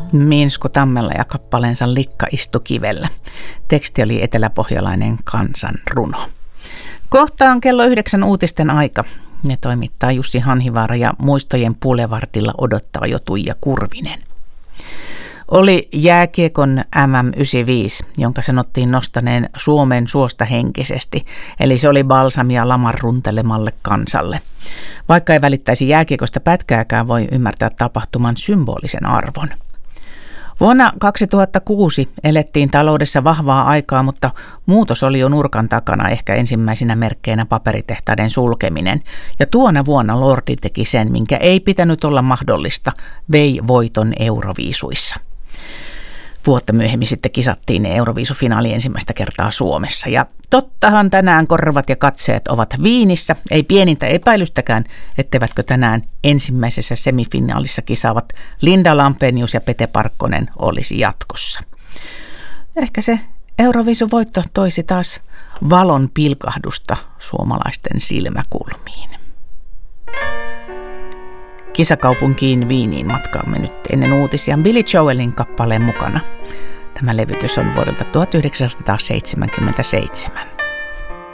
Minsku Tammella ja kappaleensa Likka istu kivellä. Teksti oli eteläpohjalainen kansanruno. Kohta on kello 9 uutisten aika. Ne toimittaa Jussi Hanhivaara ja muistojen Boulevardilla odottava jo Tuija Kurvinen. Oli jääkiekon MM95, jonka sanottiin nostaneen Suomen suosta henkisesti, eli se oli balsamia laman runtelemalle kansalle. Vaikka ei välittäisi jääkiekosta pätkääkään, voi ymmärtää tapahtuman symbolisen arvon. Vuonna 2006 elettiin taloudessa vahvaa aikaa, mutta muutos oli jo nurkan takana, ehkä ensimmäisenä merkkeinä paperitehtaiden sulkeminen. Ja tuona vuonna Lordi teki sen, minkä ei pitänyt olla mahdollista, vei voiton Euroviisuissa. Vuotta myöhemmin sitten kisattiin Euroviisufinaali ensimmäistä kertaa Suomessa. Ja tottahan tänään korvat ja katseet ovat Viinissä. Ei pienintä epäilystäkään, etteivätkö tänään ensimmäisessä semifinaalissa kisaavat Linda Lampenius ja Pete Parkkonen olisi jatkossa. Ehkä se Euroviisuvoitto toisi taas valon pilkahdusta suomalaisten silmäkulmiin. Kisakaupunkiin Viiniin matkaamme nyt ennen uutisia Billy Joelin kappaleen mukana. Tämä levytys on vuodelta 1977.